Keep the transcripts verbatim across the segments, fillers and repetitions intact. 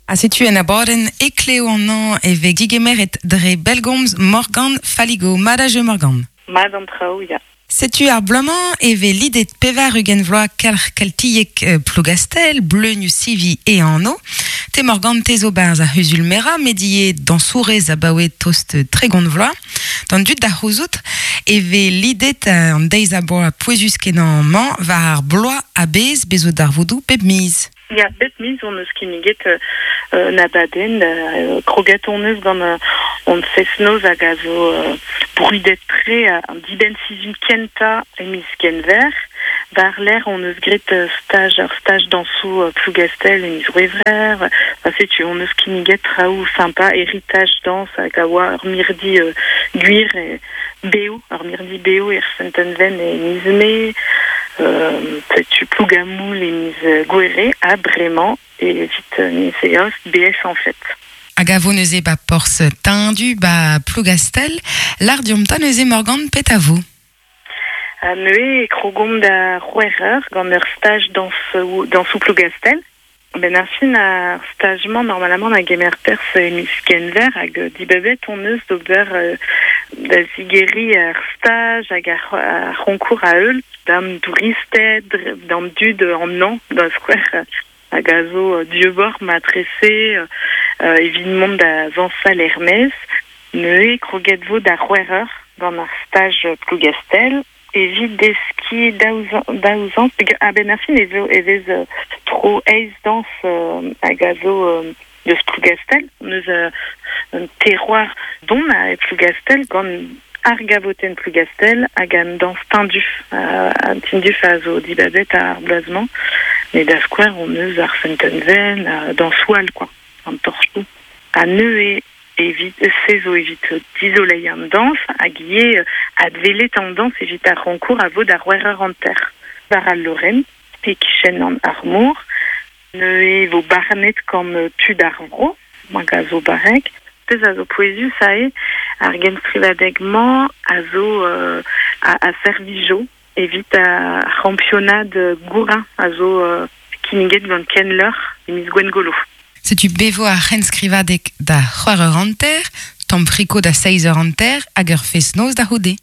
A setu en abaden e kleo an an e ve digemeret dre belgomz Morgan Faligo. Madage Morgan. Mad an trao, ya. Setu ar bloman e ve lidet pevar ugen vloa kalr kaltiek euh, plougastel, bleugnu sivi e an o. Te Morgan tezo barz a huzul mera, medie dans sourez a bawe tost tregont vloa. Dans dud da houzout, e ve lidet an deiz a bo a poezus kenan man var ar bloa a bez bezo dar vodou pep miz. Ja, bet miz on eus kiniget uh, na baden, uh, kroget on eus gant uh, on fesnoz hag a zo uh, bruidet tre uh, an diben sizun kenta e miz ken ver. Var l'air on eus gret uh, stage, ar stage dansou uh, plougastel e miz revrer. Uh, setu on eus kiniget traoù sympa, héritage dans hag a oa ar mirdi uh, guir e beo, ar mirdi beo er sentenven e miz me. Euh, tu plougamoul et mise gouéré à Brément et vite niseos B S en fait. Agavo neuze ba porce tendu ba plougastel, l'ardium ta neuze Morgan petavo. A neue krogom da rouereur gant ur stage dans ce dans sous plougastel. Ben ar fin ar stagement normalement na gemer pers e mis kenver hag dibabet on eus d'ober euh, da zigeri ar stage hag ar roncourt a eul dam touristed dam dud an an da skwer hag a zo diebor ma tresse euh, evidemment da zansal Hermès neue kroget vo da rouereur gant ar stage plougastel. Evit deski daouzan, a ben ar fin evo evez uh, tro eiz dans uh, hag a zo uh, deus plougastel. Neus uh, un terroir don a e plougastel gant ar gavoten plougastel hag an dans tinduf. Uh, tinduf a zo dibabet ar blazman. Mais da skouer on eus ar sentenven, uh, dans soal, quoi, an torchou. A neue évite sezo évite d'isoler en danse à guier advelet en danse évite à rencourt à vaud d'arouer en terre par à Lorraine et qui chaîne en armour ne est vos barnettes comme tu d'arvro magazo barek des azo poésie ça est argen strivadegment azo euh, à à servijo évite à championnat de gourin azo euh, kiniget van kenler et miss gwengolo. Setu bevo a c'henskrivadek da c'hoareur an ter, tamm friko da seizeur an ter, hag ur fesnoz da hode.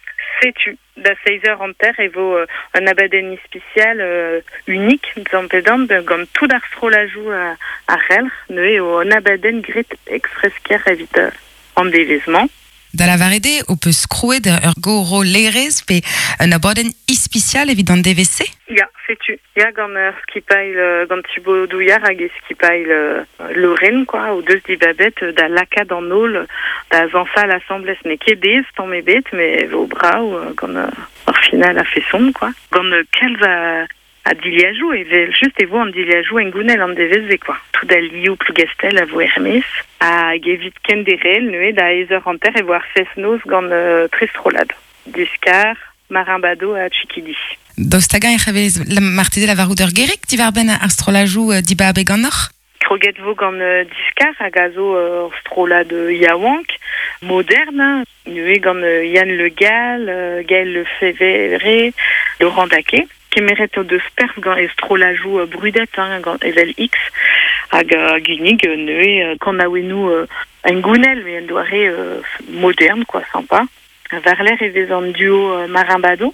Setu da seizeur an ter evo euh, un abadenni spécial euh, unique, zampedam, gant tout ar strolajou a, a c'helr, neue o un abaden gret exfresker evit uh, an devezman. Da la varede, o peus skrouet ur goro lerez pe un abaden ispicial evit an D V C? Ya, setu. Ya gant ur skipail, gant tubo douillard hag e skipail uh, Lorraine, quoi, o deus dibabet uh, da lakad an ol, da zansal assemblez, me ket bez, tamm e bet, me vo brao, uh, gant uh, ar final a feson, quoi. Gant uh, kalz a... a diliajou, e vel just evo an diliajou en gounel an deveze, quoi. Tout da liou plougastel a vo Hermès, a evit ken derel, neue da ezer an ter, evo ar fesnoz gant uh, trestrolad. Discar, marimbado a tchikidi. Daostagan e c'havez la marteze la varout ur gerek, divar ben ar strolajou uh, diba abeg an or? Kroget vo gant uh, Discar, hag a zo uh, strolad uh, yaouank, moderne, neue gant uh, Yann Le Gall, uh, Gaël Le Févéré, Laurent Daquet. Kemeret o deus perf gant estrolajou uh, brudet, hein, gant evel X, hag uh, gunig uh, neue uh, gant aouenou uh, en gounel, mais en doare uh, moderne, quoi, sympa. Var l'air evez an duo uh, marimbado,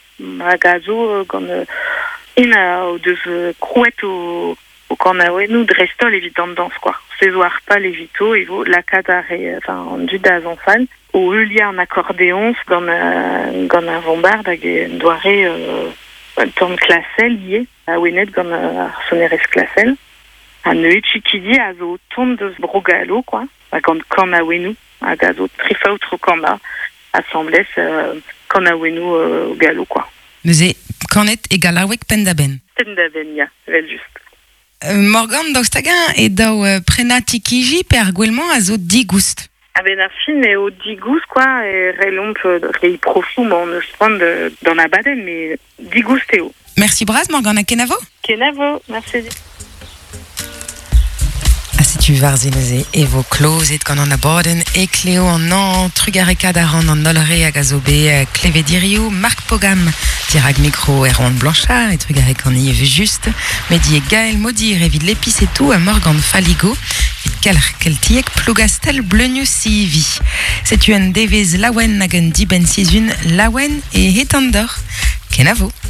hag a zo uh, gant uh, in uh, o deus uh, krouet o, o gant aouenou drestol evit an dans, quoi. Sezo ar pal evito, evo lakad ar e, enfin, an dud a zanfal, o eulia an accordéons gant, uh, gant ar vombard hag en doare... Uh, Tom Classel lié à Wenet gant ar sonerez Classel a neue tchikidi a zo tont deus brogalo, quoi, a gant kan a wenou hag a zo trifaoutro kama assemblez euh, kan a wenou euh, galo, quoi. Neuze kanet e galawek pendaben. Pendaben, ya, vel just. Euh, Morgan daostagan e dao uh, prena tikiji pe ar gwellman a zo digoust. A ben ar fin e o digous, quoi, e relomp re profum an eus prand d'an abaden, mais digous eo. Merci braz, Morgan, a kenavo? Kenavo, merci. A setu varze neuze evo klozet gant an abaden e kleo an an trugarekad a ran an olre hag a zo be uh, klevediriou Marc Pogam Tirag micro Erwan Blanchard et truc avec en y vu juste. Mehdi et Gaël Maudir et vid l'épice et tout à Morgan Faligo. Vid calr keltiek plougastel bleunius si vi. C'est une devez lawen nagen diben sizun lawen et hetandor. Kenavo.